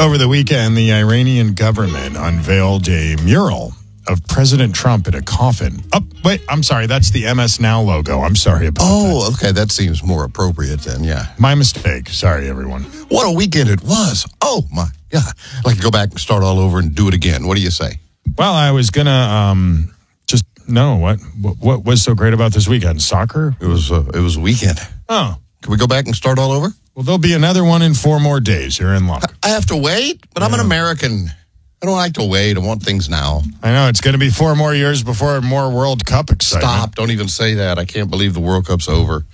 Over the weekend, the Iranian government unveiled a mural of President Trump in a coffin. Oh, wait, I'm sorry. That's the MS Now logo. I'm sorry about that. Oh, okay. That seems more appropriate then, yeah. My mistake. Sorry, everyone. What a weekend it was. Oh, my God. I'd like to go back and start all over and do it again. What do you say? Well, I was going to what was so great about this weekend? Soccer? It was a weekend. Oh. Can we go back and start all over? Well, there'll be another one in 4 more days. You're in luck. I have to wait, but I'm an American. I don't like to wait. I want things now. I know. It's going to be 4 more years before more World Cup excitement. Stop. Don't even say that. I can't believe the World Cup's over.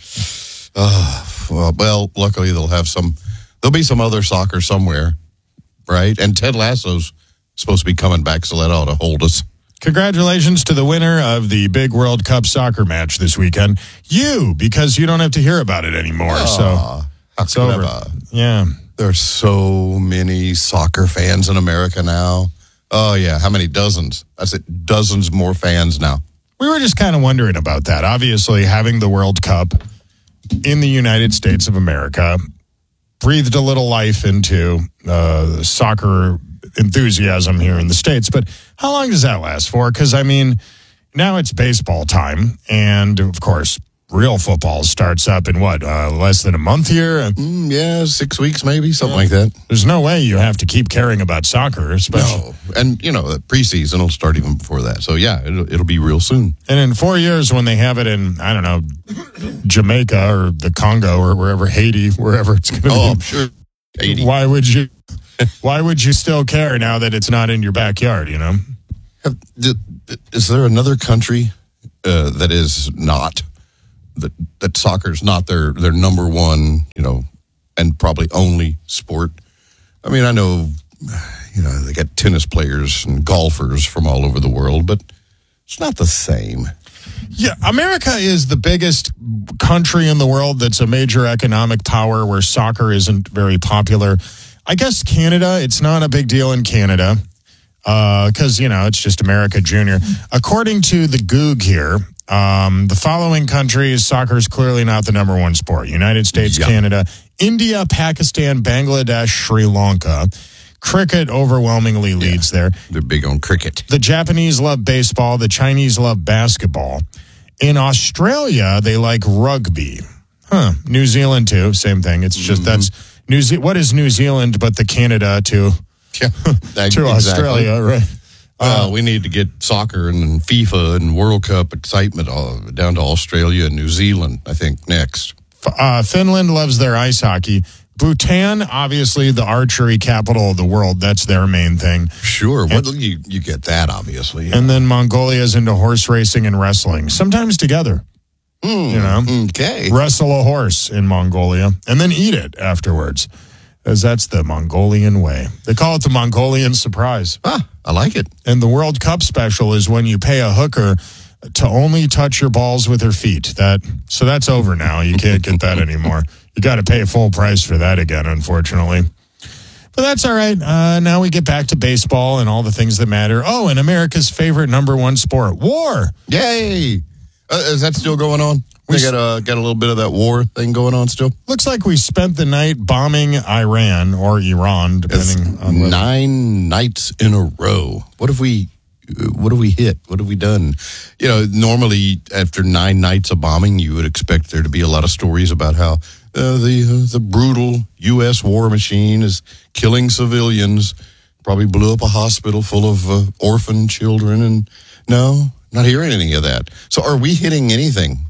Well, luckily there'll be some other soccer somewhere, right? And Ted Lasso's supposed to be coming back, so that ought to hold us. Congratulations to the winner of the big World Cup soccer match this weekend. Because you don't have to hear about it anymore. So it's over. Yeah. There's so many soccer fans in America now. Oh, yeah. How many dozens? I said dozens more fans now. We were just kind of wondering about that. Obviously, having the World Cup in the United States of America breathed a little life into soccer enthusiasm here in the States. But how long does that last for? Because, I mean, now it's baseball time. And, of course, real football starts up in less than a month here? 6 weeks maybe, something like that. There's no way you have to keep caring about soccer. No. And, the preseason will start even before that. So, yeah, it'll be real soon. And in 4 years, when they have it in, I don't know, Jamaica or the Congo or wherever, Haiti, wherever it's going to be. Oh, I'm sure. Haiti. Why would you still care now that it's not in your backyard, Is there another country that is not, that soccer's not their number one, and probably only sport? I mean, I know, they got tennis players and golfers from all over the world, but it's not the same. Yeah, America is the biggest country in the world that's a major economic power where soccer isn't very popular. I guess Canada, it's not a big deal in Canada because, it's just America Junior. According to the Goog here, the following countries, soccer is clearly not the number one sport. United States, Canada, India, Pakistan, Bangladesh, Sri Lanka. Cricket overwhelmingly leads there. They're big on cricket. The Japanese love baseball. The Chinese love basketball. In Australia, they like rugby. New Zealand, too. Same thing. It's just that's... What is New Zealand but the Canada to Australia, right? We need to get soccer and FIFA and World Cup excitement down to Australia and New Zealand, I think, next. Finland loves their ice hockey. Bhutan, obviously the archery capital of the world. That's their main thing. Sure. You get that, obviously. Yeah. And then Mongolia's into horse racing and wrestling, sometimes together. Okay. Wrestle a horse in Mongolia and then eat it afterwards, as that's the Mongolian way. They call it the Mongolian surprise. I like it. And the World Cup special is when you pay a hooker to only touch your balls with her feet. So that's over now. You can't get that anymore. You got to pay full price for that again, unfortunately. But that's all right. Now we get back to baseball and all the things that matter. Oh, and America's favorite number one sport, war. Yay. Is that still going on? We got a little bit of that war thing going on still? Looks like we spent the night bombing Iran or Iran, depending on 9 nights in a row. What have we hit? What have we done? Normally after 9 nights of bombing, you would expect there to be a lot of stories about how the brutal U.S. war machine is killing civilians, probably blew up a hospital full of orphan children, and no, not hearing any of that. So are we hitting anything?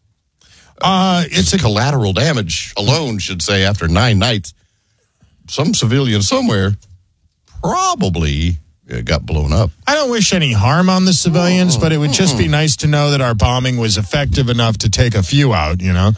It's a collateral damage alone, should say, after 9 nights. Some civilian somewhere probably got blown up. I don't wish any harm on the civilians, but it would just be nice to know that our bombing was effective enough to take a few out,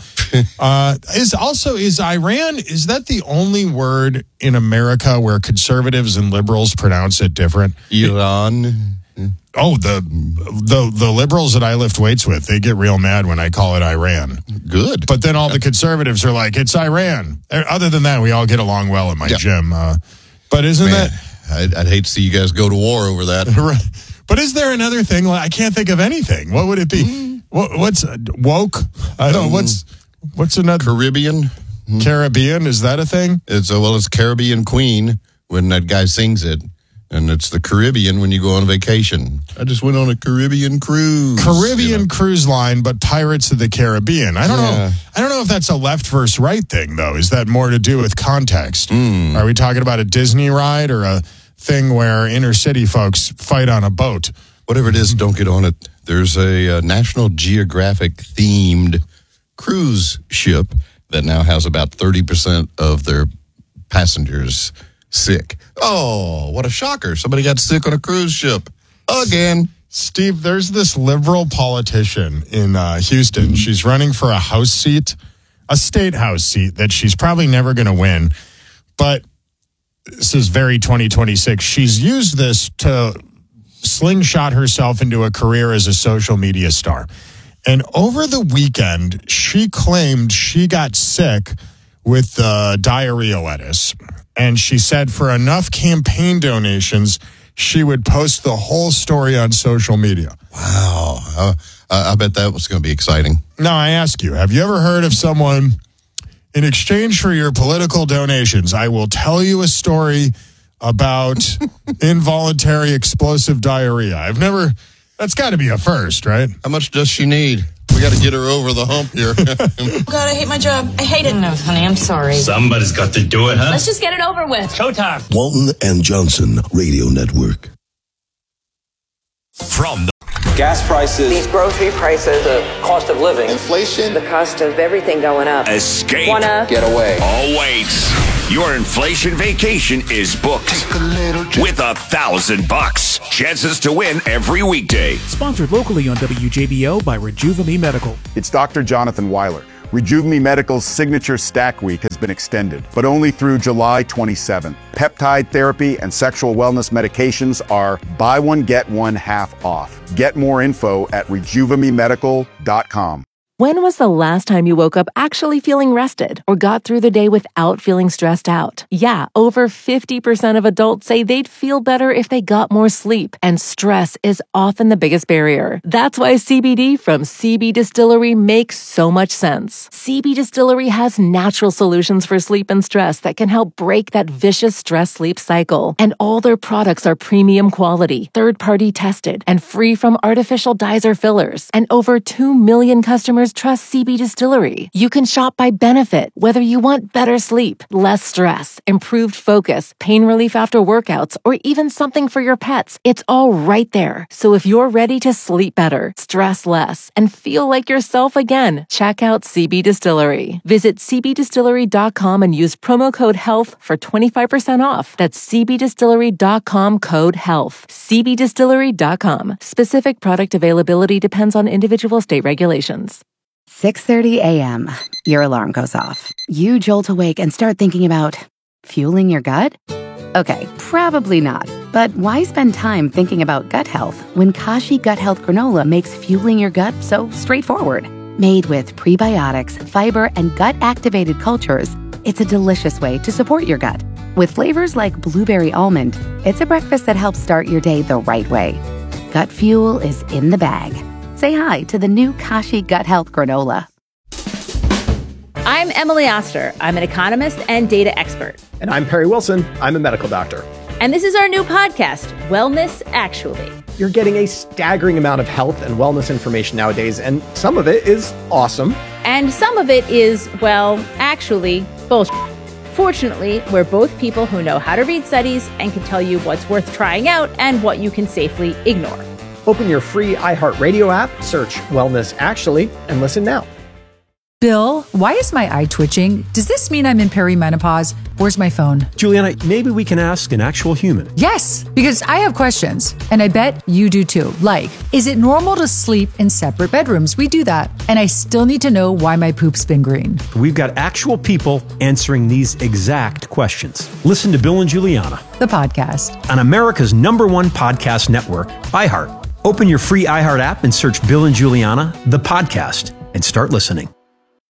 Is Iran, is that the only word in America where conservatives and liberals pronounce it different? Iran. Oh, the liberals that I lift weights with, they get real mad when I call it Iran. Good. But then all the conservatives are like, it's Iran. Other than that, we all get along well at my gym. But isn't that... I'd hate to see you guys go to war over that. But is there another thing? Well, I can't think of anything. What would it be? What's woke? I don't know. What's another? Caribbean. Caribbean, is that a thing? It's Caribbean Queen. when that guy sings it. And it's the Caribbean when you go on vacation. I just went on a Caribbean cruise. Caribbean cruise line, but Pirates of the Caribbean. I don't know. I don't know if that's a left versus right thing, though. Is that more to do with context? Are we talking about a Disney ride or a thing where inner city folks fight on a boat? Whatever it is, don't get on it. There's a National Geographic themed cruise ship that now has about 30% of their passengers sick. Oh, what a shocker. Somebody got sick on a cruise ship. Again. Steve, there's this liberal politician in Houston. She's running for a House seat, a state House seat that she's probably never going to win. But this is very 2026. She's used this to slingshot herself into a career as a social media star. And over the weekend, she claimed she got sick with diarrhea lettuce. And she said for enough campaign donations, she would post the whole story on social media. Wow. I bet that was going to be exciting. Now, I ask you, have you ever heard of someone, in exchange for your political donations, I will tell you a story about involuntary explosive diarrhea? That's got to be a first, right? How much does she need? We got to get her over the hump here. God, I hate my job. I hate it. No, honey, I'm sorry. Somebody's got to do it, huh? Let's just get it over with. Showtime. Walton and Johnson Radio Network. From the gas prices, these grocery prices, the cost of living, inflation, the cost of everything going up. Escape. Wanna get away. Oh, wait. Your inflation vacation is booked with $1,000. Chances to win every weekday. Sponsored locally on WJBO by Rejuva-Me Medical. It's Dr. Jonathan Weiler. Rejuva-Me Medical's signature Stack Week has been extended, but only through July 27th. Peptide therapy and sexual wellness medications are buy one, get one half off. Get more info at RejuvaMeMedical.com. When was the last time you woke up actually feeling rested or got through the day without feeling stressed out? Yeah, over 50% of adults say they'd feel better if they got more sleep, and stress is often the biggest barrier. That's why CBD from CB Distillery makes so much sense. CB Distillery has natural solutions for sleep and stress that can help break that vicious stress-sleep cycle. And all their products are premium quality, third-party tested, and free from artificial dyes or fillers. And over 2 million customers trust CB Distillery. You can shop by benefit, whether you want better sleep, less stress, improved focus, pain relief after workouts, or even something for your pets. It's all right there. So if you're ready to sleep better, stress less, and feel like yourself again, check out CB Distillery. Visit cbdistillery.com and use promo code HEALTH for 25% off. That's cbdistillery.com code HEALTH. cbdistillery.com. Specific product availability depends on individual state regulations. 6:30 a.m. Your alarm goes off. You jolt awake and start thinking about fueling your gut? Okay, probably not. But why spend time thinking about gut health when Kashi Gut Health Granola makes fueling your gut so straightforward? Made with prebiotics, fiber, and gut-activated cultures, it's a delicious way to support your gut. With flavors like blueberry almond, it's a breakfast that helps start your day the right way. Gut fuel is in the bag. Say hi to the new Kashi Gut Health Granola. I'm Emily Oster. I'm an economist and data expert. And I'm Perry Wilson. I'm a medical doctor. And this is our new podcast, Wellness Actually. You're getting a staggering amount of health and wellness information nowadays, and some of it is awesome. And some of it is, well, actually, bullshit. Fortunately, we're both people who know how to read studies and can tell you what's worth trying out and what you can safely ignore. Open your free iHeartRadio app, search Wellness Actually, and listen now. Bill, why is my eye twitching? Does this mean I'm in perimenopause? Where's my phone? Juliana, maybe we can ask an actual human. Yes, because I have questions, and I bet you do too. Like, is it normal to sleep in separate bedrooms? We do that. And I still need to know why my poop's been green. We've got actual people answering these exact questions. Listen to Bill and Juliana, the podcast, on America's #1 podcast network, iHeart. Open your free iHeart app and search Bill and Juliana, the podcast, and start listening.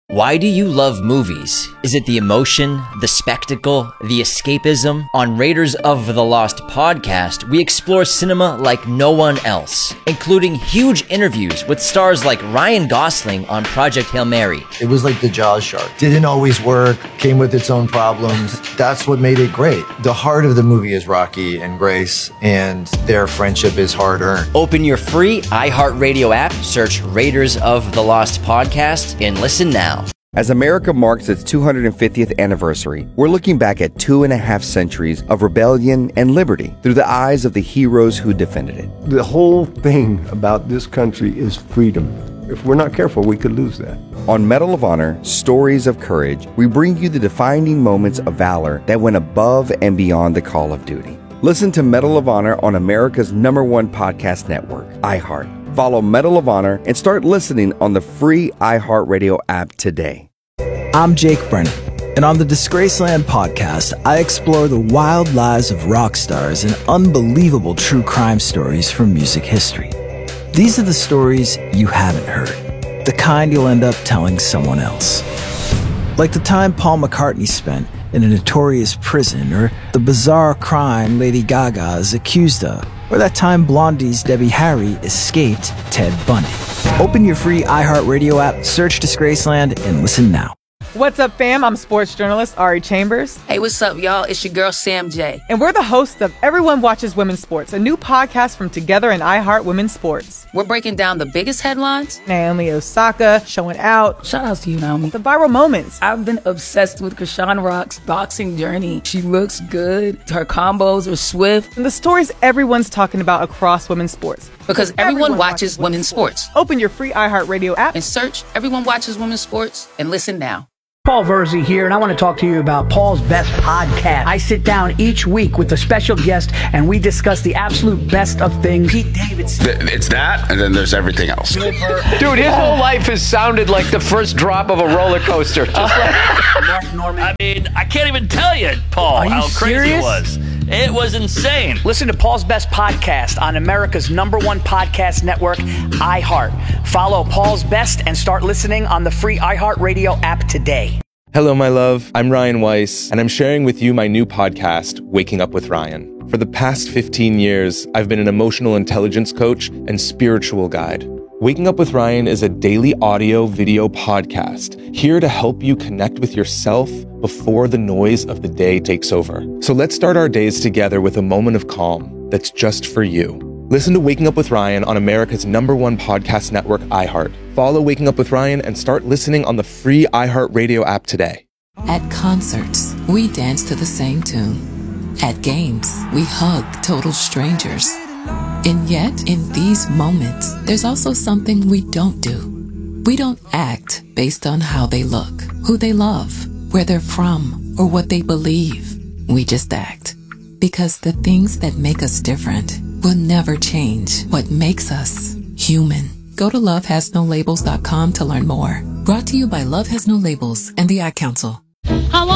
Why do you love movies? Is it the emotion, the spectacle, the escapism? On Raiders of the Lost podcast, we explore cinema like no one else, including huge interviews with stars like Ryan Gosling on Project Hail Mary. It was like the Jaws shark. Didn't always work, came with its own problems. That's what made it great. The heart of the movie is Rocky and Grace, and their friendship is hard-earned. Open your free iHeartRadio app, search Raiders of the Lost podcast, and listen now. As America marks its 250th anniversary, we're looking back at 2.5 centuries of rebellion and liberty through the eyes of the heroes who defended it. The whole thing about this country is freedom. If we're not careful, we could lose that. On Medal of Honor, Stories of Courage, we bring you the defining moments of valor that went above and beyond the call of duty. Listen to Medal of Honor on America's #1 podcast network, iHeart. Follow Medal of Honor and start listening on the free iHeartRadio app today. I'm Jake Brennan, and on the Disgraceland podcast, I explore the wild lives of rock stars and unbelievable true crime stories from music history. These are the stories you haven't heard, the kind you'll end up telling someone else. Like the time Paul McCartney spent in a notorious prison, or the bizarre crime Lady Gaga is accused of, or that time Blondie's Debbie Harry escaped Ted Bundy. Open your free iHeartRadio app, search Disgraceland, and listen now. What's up, fam? I'm sports journalist Ari Chambers. Hey, what's up, y'all? It's your girl, Sam J. And we're the hosts of Everyone Watches Women's Sports, a new podcast from Together and iHeart Women's Sports. We're breaking down the biggest headlines. Naomi Osaka showing out. Shout out to you, Naomi. The viral moments. I've been obsessed with Krishan Rock's boxing journey. She looks good. Her combos are swift. And the stories everyone's talking about across women's sports. Because everyone watches women's sports. Open your free iHeartRadio app and search Everyone Watches Women's Sports and listen now. Paul Verzi here, and I want to talk to you about Paul's Best Podcast. I sit down each week with a special guest, and we discuss the absolute best of things. Pete Davidson. It's that, and then there's everything else. Dude, his whole life has sounded like the first drop of a roller coaster. Just Mark Norman. I mean, I can't even tell you, Paul, how crazy it was. It was insane. Listen to Paul's Best Podcast on America's #1 podcast network, iHeart. Follow Paul's Best and start listening on the free iHeartRadio app today. Hello, my love. I'm Ryan Weiss, and I'm sharing with you my new podcast, Waking Up with Ryan. For the past 15 years, I've been an emotional intelligence coach and spiritual guide. Waking Up with Ryan is a daily audio video podcast here to help you connect with yourself before the noise of the day takes over. So let's start our days together with a moment of calm that's just for you. Listen to Waking Up with Ryan on America's #1 podcast network, iHeart. Follow Waking Up with Ryan and start listening on the free iHeartRadio app today. At concerts, we dance to the same tune. At games, we hug total strangers. And yet, in these moments, there's also something we don't do. We don't act based on how they look, who they love, where they're from, or what they believe. We just act. Because the things that make us different will never change what makes us human. Go to lovehasnolabels.com to learn more. Brought to you by Love Has No Labels and the Ad Council.